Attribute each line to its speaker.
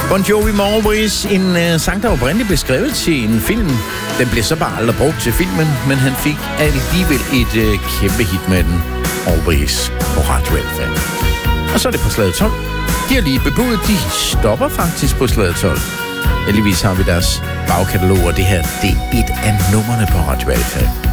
Speaker 1: Bon Jovi med Always, en sang, der oprindeligt blev skrevet til en film. Den blev så bare aldrig brugt til filmen, men han fik alligevel et kæmpe hit med den. Always på Radio Alfa. Og så er det på Slade 12. De har lige bebudet, de stopper faktisk på Slade 12. Heldigvis har vi deres bagkatalog, og det her, det er et af numrene på Radio Alfa.